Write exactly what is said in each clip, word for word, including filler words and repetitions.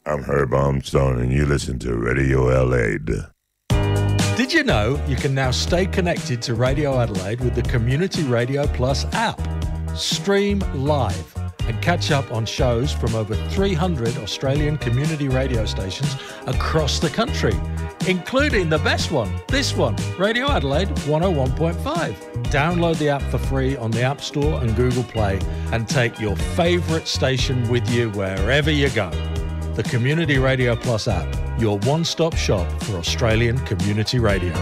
I'm Herb Armstrong, and you listen to Radio Adelaide. Did you know you can now stay connected to Radio Adelaide with the Community Radio Plus app? Stream live and catch up on shows from over three hundred Australian community radio stations across the country, including the best one, this one, Radio Adelaide one oh one point five. Download the app for free on the App Store and Google Play and take your favourite station with you wherever you go. The Community Radio Plus app, your one-stop shop for Australian community radio.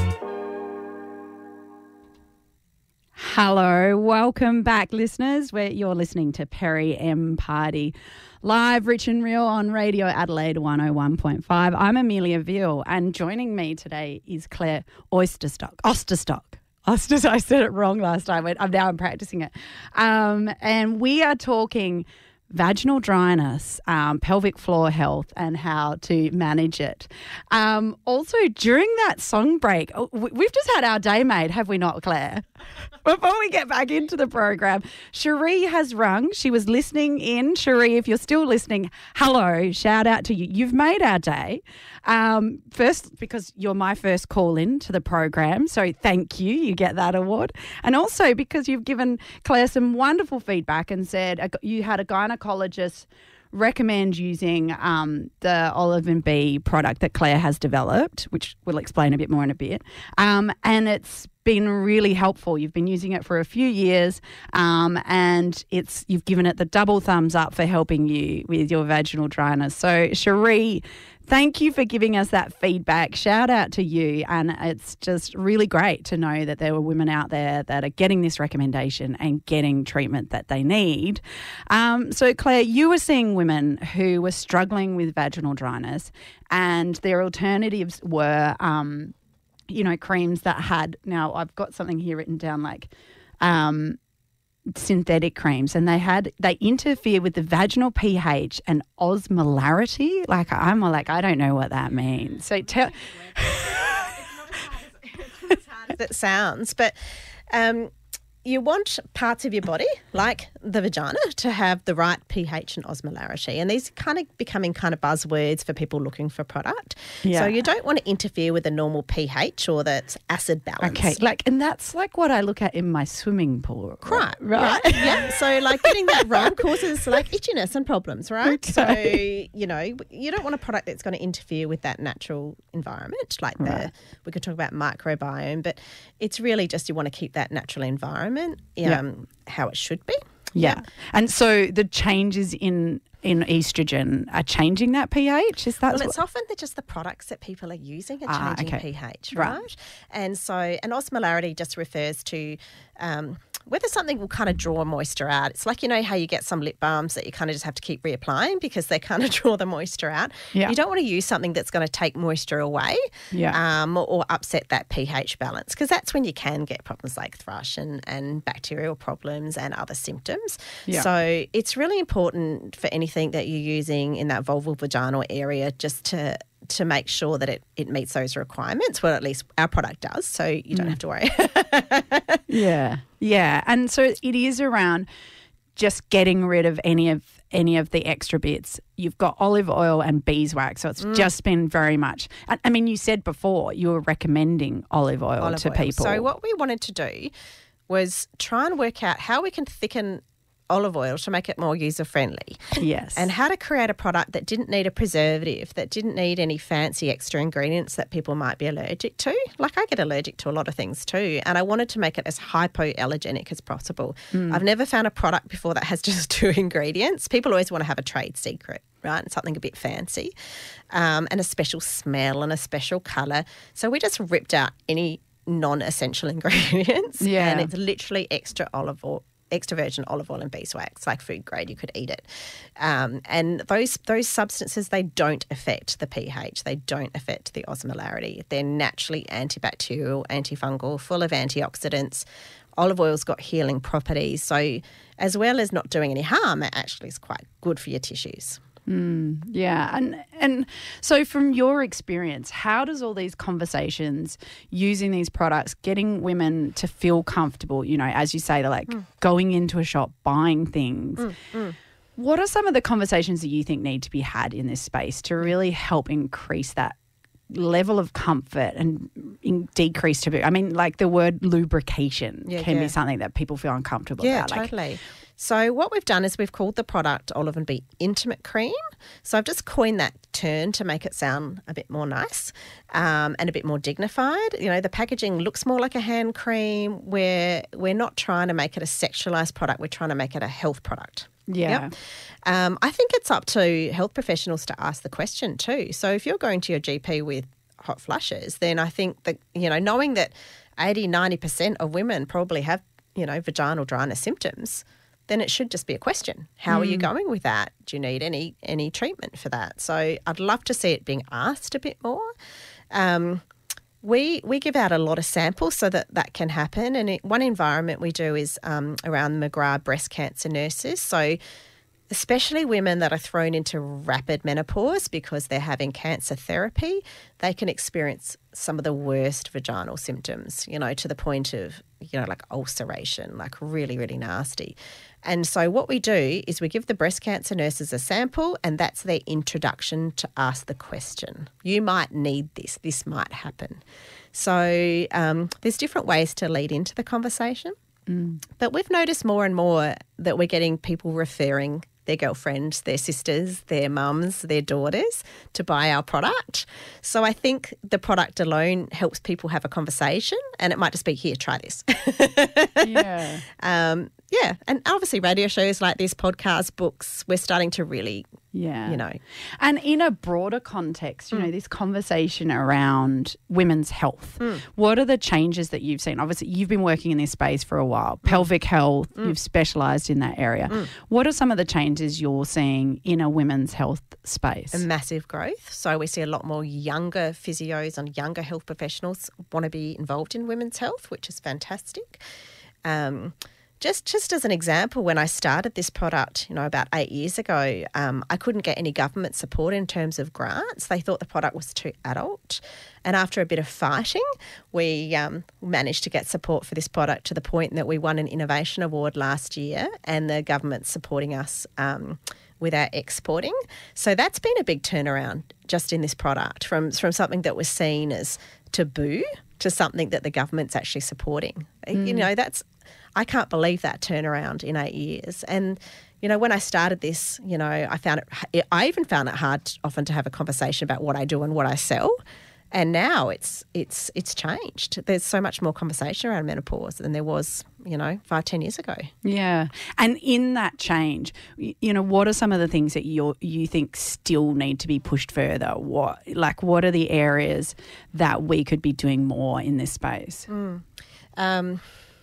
Hello, welcome back, listeners. Where you're listening to Perry M Party, live, rich and real on Radio Adelaide one oh one point five. I'm Amelia Veal, and joining me today is Claire Oysterstock. Osterstock. Oster, I said it wrong last time. I'm now I'm practicing it. Um, and we are talking vaginal dryness, um, pelvic floor health, and how to manage it. Um, also, during that song break, we've just had our day made, have we not, Claire? Before we get back into the program, Cherie has rung. She was listening in. Cherie, if you're still listening, hello, shout out to you. You've made our day. Um, first, because you're my first call in to the program, so thank you. You get that award. And also because you've given Claire some wonderful feedback and said you had a gynecologist recommend using um, the Olive and Bee product that Claire has developed, which we'll explain a bit more in a bit. Um, and it's been really helpful. You've been using it for a few years, um, and it's you've given it the double thumbs up for helping you with your vaginal dryness. So, Cherie, thank you for giving us that feedback. Shout out to you. And it's just really great to know that there are women out there that are getting this recommendation and getting treatment that they need. Um, so, Claire, you were seeing women who were struggling with vaginal dryness, and their alternatives were, um, you know, creams that had, now I've got something here written down like, um, synthetic creams, and they had they interfere with the vaginal pH and osmolarity. Like I'm like I don't know what that means. So tell. It's not as hard as it sounds, but um, you want parts of your body, like the vagina, to have the right pH and osmolarity, and these are kind of becoming kind of buzzwords for people looking for product. Yeah. So you don't want to interfere with the normal pH or the acid balance. Okay, like, and that's like what I look at in my swimming pool. Right, right. right. Yeah. So like getting that wrong causes like itchiness and problems, right? Okay. So, you know, you don't want a product that's going to interfere with that natural environment. Like the, Right. we could talk about microbiome, but it's really just you want to keep that natural environment um, Yeah. how it should be. Yeah. And so the changes in in estrogen are changing that pH? Is that Well, what- it's often the, just the products that people are using are Ah, changing okay. pH, Right. right? And so, and osmolarity just refers to um, whether something will kind of draw moisture out. It's like, you know how you get some lip balms that you kind of just have to keep reapplying because they kind of draw the moisture out. Yeah. You don't want to use something that's going to take moisture away Yeah. um, or upset that pH balance, because that's when you can get problems like thrush and, and bacterial problems and other symptoms. Yeah. So it's really important for anything that you're using in that vulval vaginal area just to to make sure that it, it meets those requirements. Well, at least our product does, so you don't Mm. have to worry. Yeah. Yeah. And so it is around just getting rid of any of any of the extra bits. You've got olive oil and beeswax, so it's Mm. just been very much. I, I mean, you said before you were recommending olive oil Olive to oil. people. So what we wanted to do was try and work out how we can thicken olive oil to make it more user-friendly. Yes. And how to create a product that didn't need a preservative, that didn't need any fancy extra ingredients that people might be allergic to. Like I get allergic to a lot of things too, and I wanted to make it as hypoallergenic as possible. Mm. I've never found a product before that has just two ingredients. People always want to have a trade secret, right, and something a bit fancy, um, and a special smell and a special colour. So we just ripped out any non-essential ingredients, Yeah. and it's literally extra olive oil. Extra virgin olive oil and beeswax, like food grade, you could eat it. Um, and those those substances, they don't affect the pH. They don't affect the osmolarity. They're naturally antibacterial, antifungal, full of antioxidants. Olive oil's got healing properties. So as well as not doing any harm, it actually is quite good for your tissues. Mm, yeah. And and so from your experience, how does all these conversations using these products, getting women to feel comfortable, you know, as you say, they're like Mm. going into a shop, buying things, Mm, mm. What are some of the conversations that you think need to be had in this space to really help increase that level of comfort and in decrease taboo? I mean, like the word lubrication Yeah, can yeah. be something that people feel uncomfortable Yeah, about. Like, totally. So what we've done is we've called the product Olive and Bee Intimate Cream. So I've just coined that term to make it sound a bit more nice um, and a bit more dignified. You know, the packaging looks more like a hand cream. We're, we're not trying to make it a sexualised product. We're trying to make it a health product. yeah. Yep. Um, I think it's up to health professionals to ask the question too. So if you're going to your G P with hot flushes, then I think that, you know, knowing that eighty, ninety percent of women probably have, you know, vaginal dryness symptoms, then it should just be a question. How are you going with that? Do you need any any treatment for that? So I'd love to see it being asked a bit more. Um, we we give out a lot of samples so that that can happen. And it, one environment we do is um, around McGrath breast cancer nurses. So especially women that are thrown into rapid menopause because they're having cancer therapy, they can experience some of the worst vaginal symptoms, you know, to the point of, you know, like ulceration, like really, really nasty. And so what we do is we give the breast cancer nurses a sample, and that's their introduction to ask the question. You might need this. This might happen. So um, there's different ways to lead into the conversation. Mm. But we've noticed more and more that we're getting people referring their girlfriends, their sisters, their mums, their daughters to buy our product. So I think the product alone helps people have a conversation, and it might just be, here, try this. Yeah. um, yeah. And obviously radio shows like this, podcasts, books, we're starting to really, Yeah. you know. And in a broader context, you know, this conversation around women's health, what are the changes that you've seen? Obviously, you've been working in this space for a while. Pelvic health, you've specialised in that area. What are some of the changes you're seeing in a women's health space? A massive growth. So we see a lot more younger physios and younger health professionals want to be involved in women's health, which is fantastic. Um, Just just as an example, when I started this product, you know, about eight years ago, um, I couldn't get any government support in terms of grants. They thought the product was too adult. And after a bit of fighting, we um, managed to get support for this product to the point that we won an innovation award last year, and the government's supporting us um, with our exporting. So that's been a big turnaround just in this product, from, from something that was seen as taboo to something that the government's actually supporting. Mm. You know, that's... I can't believe that turnaround in eight years. And, you know, when I started this, you know, I found it, I even found it hard often to have a conversation about what I do and what I sell. And now it's it's it's changed. There's so much more conversation around menopause than there was, you know, five, ten years ago. Yeah. And in that change, you know, what are some of the things that you you think still need to be pushed further? What, like, what are the areas that we could be doing more in this space? Mm. Um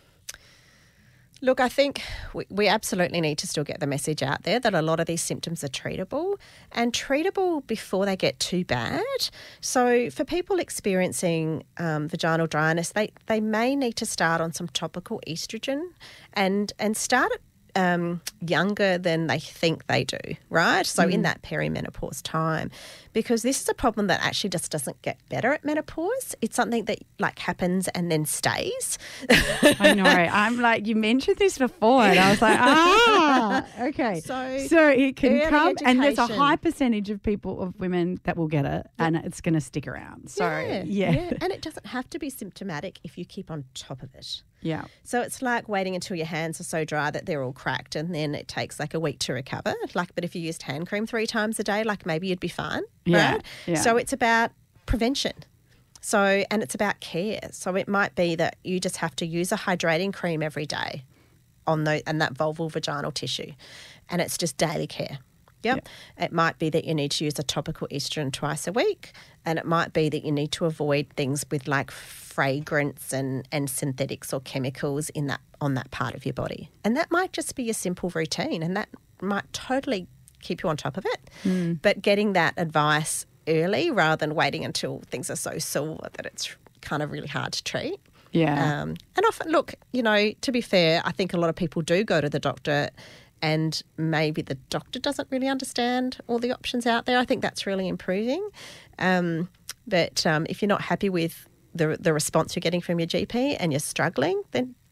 Look, I think we, we absolutely need to still get the message out there that a lot of these symptoms are treatable, and treatable before they get too bad. So for people experiencing um, vaginal dryness, they, they may need to start on some topical estrogen and, and start it um, younger than they think they do, right? So mm. in that perimenopause time, because this is a problem that actually just doesn't get better at menopause. It's something that like happens and then stays. I know. I'm like, you mentioned this before, and I was like, ah, okay. So, so it can early come, and there's a education. high percentage of people, of women that will get it, and it's going to stick around. So, yeah, yeah. yeah. And it doesn't have to be symptomatic if you keep on top of it. Yeah. So it's like waiting until your hands are so dry that they're all cracked, and then it takes like a week to recover. Like, but if you used hand cream three times a day, like maybe you'd be fine. Yeah, Right? yeah. So it's about prevention. So, and it's about care. So it might be that you just have to use a hydrating cream every day on the, and that vulval vaginal tissue, and it's just daily care. Yep. Yeah. It might be that you need to use a topical estrogen twice a week, and it might be that you need to avoid things with like fragrance and, and synthetics or chemicals in that on that part of your body. And that might just be a simple routine, and that might totally keep you on top of it. Mm. But getting that advice early rather than waiting until things are so sore that it's kind of really hard to treat. Yeah. Um, and often, look, you know, to be fair, I think a lot of people do go to the doctor, and maybe the doctor doesn't really understand all the options out there. I think that's really improving. Um, but um, if you're not happy with the the response you're getting from your G P and you're struggling, then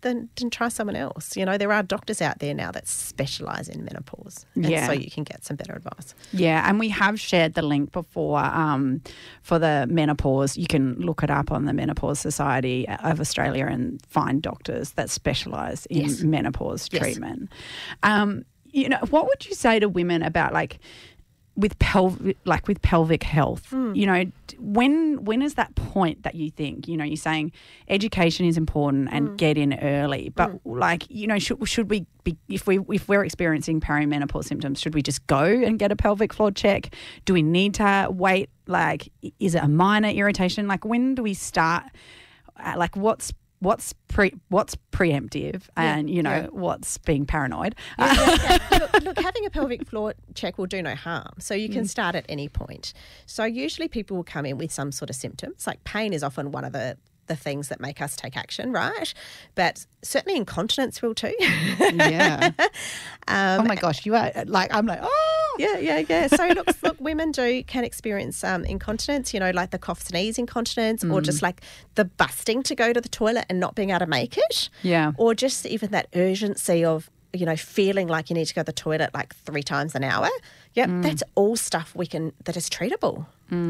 then, then try someone else. You know, there are doctors out there now that specialise in menopause, and Yeah. so you can get some better advice. Yeah, and we have shared the link before um, for the menopause. You can look it up on the Menopause Society of Australia and find doctors that specialise in Yes. menopause Yes. treatment. Um, you know, what would you say to women about like with pelvic, like with pelvic health? Mm. You know, d- when when is that point that you think, you know, you're saying education is important and Mm. get in early, but like, you know, should should we be, if we if we're experiencing perimenopause symptoms, should we just go and get a pelvic floor check? Do we need to wait? Like, i- is it a minor irritation? Like, when do we start? Uh, like, what's what's pre what's preemptive, and you know yeah. what's being paranoid? Yeah, yeah, yeah. Look, look, having a pelvic floor check will do no harm. So you Mm. can start at any point. So usually people will come in with some sort of symptoms. Like pain is often one of the, the things that make us take action, right? But certainly incontinence will too. Yeah. um, Oh my gosh, you are like, I'm like, oh. Yeah, yeah, yeah. So look, look, women do can experience um, incontinence, you know, like the cough, sneeze incontinence, or just like the busting to go to the toilet and not being able to make it. Yeah. Or just even that urgency of, you know, feeling like you need to go to the toilet like three times an hour. Yeah, that's all stuff we can that is treatable.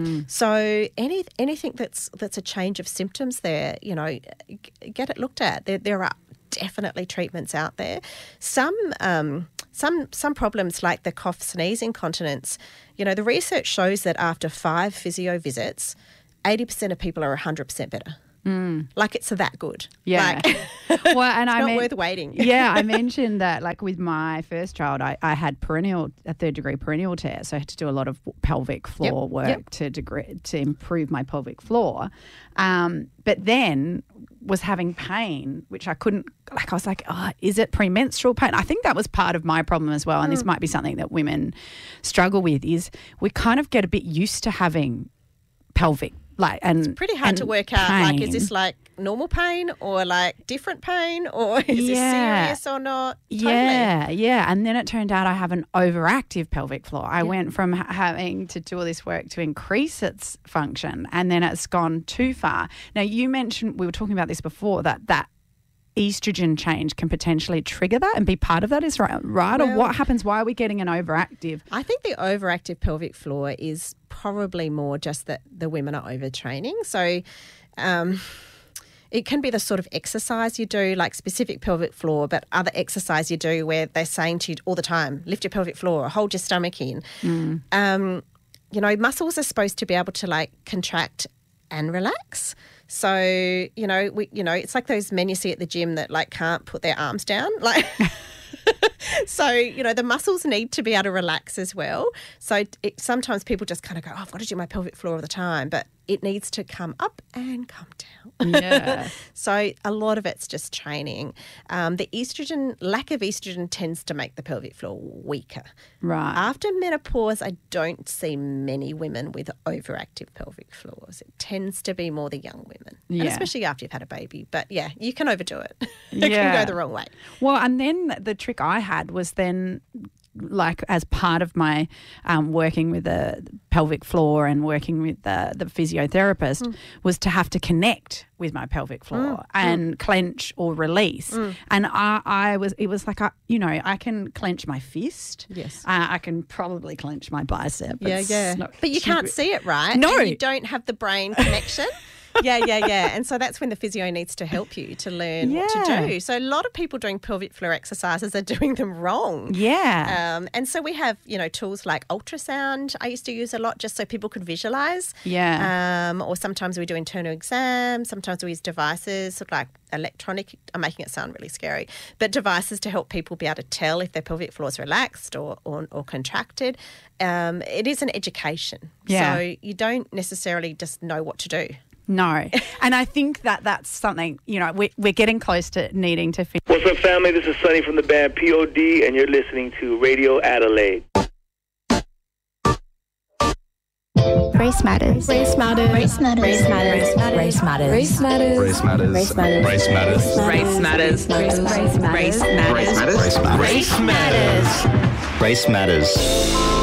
So any anything that's that's a change of symptoms there, you know, g- get it looked at. There there are definitely treatments out there. Some um, some some problems like the cough, sneeze, incontinence. You know, the research shows that after five physio visits, eighty percent of people are one hundred percent better. Mm. Like it's that good. Yeah. Like, Well, and I not mean, worth waiting. yeah, I mentioned that like with my first child, I, I had perennial a third degree perennial tear, so I had to do a lot of pelvic floor Yep, work yep. to degree, to improve my pelvic floor. Um, but then was having pain, which I couldn't. Like I was like, oh, is it premenstrual pain? I think that was part of my problem as well, and Mm. this might be something that women struggle with. Is we kind of get a bit used to having pelvic. Like, and Pretty hard and to work out, like, is pain. this like normal pain or like different pain or is Yeah. this serious or not? Totally. Yeah, yeah. And then it turned out I have an overactive pelvic floor. I went from ha- having to do all this work to increase its function, and then it's gone too far. Now, you mentioned, we were talking about this before, that that estrogen change can potentially trigger that and be part of that. Is right, right? or Well- what happens? Why are we getting an overactive? I think the overactive pelvic floor is probably more just that the women are overtraining. So um, it can be the sort of exercise you do, like specific pelvic floor, but other exercise you do where they're saying to you all the time, lift your pelvic floor or hold your stomach in. Um, you know, muscles are supposed to be able to like contract and relax. So, you know, we, you know, it's like those men you see at the gym that like can't put their arms down. Like, so, you know, the muscles need to be able to relax as well. So it, sometimes people just kind of go, oh, I've got to do my pelvic floor all the time, but it needs to come up and come down. Yeah. So a lot of it's just training. Um, the estrogen, lack of estrogen tends to make the pelvic floor weaker. Right. After menopause, I don't see many women with overactive pelvic floors. It tends to be more the young women, and Yeah. especially after you've had a baby. But yeah, you can overdo it. it Yeah. can go the wrong way. Well, and then the trick I had was then, like, as part of my um, working with the pelvic floor and working with the, the physiotherapist, Mm. was to have to connect with my pelvic floor and clench or release. Mm. And I, I was, it was like, I, you know, I can clench my fist. Yes. Uh, I can probably clench my bicep. Yeah, It's yeah. not But you too can't good. see it, right? No. And you don't have the brain connection. yeah, yeah, yeah. And so that's when the physio needs to help you to learn what Yeah. to do. So a lot of people doing pelvic floor exercises are doing them wrong. Yeah. Um, and so we have, you know, tools like ultrasound I used to use a lot just so people could visualise. Yeah. Um, or sometimes we do internal exams. Sometimes we use devices sort of like electronic, I'm making it sound really scary, but devices to help people be able to tell if their pelvic floor is relaxed or, or, or contracted. Um, it is an education. Yeah. So you don't necessarily just know what to do. No. And I think that that's something, you know, we, we're getting close to needing to finish. What's up, family? This is Sonny from the band P O D, and you're listening to Radio Adelaide. Race matters. Race matters. Race matters. Race matters. Race matters. Race matters. Race matters. Race matters. Race matters. Race matters. Race matters. Race matters. Race matters. Race matters. Race matters. Race matters.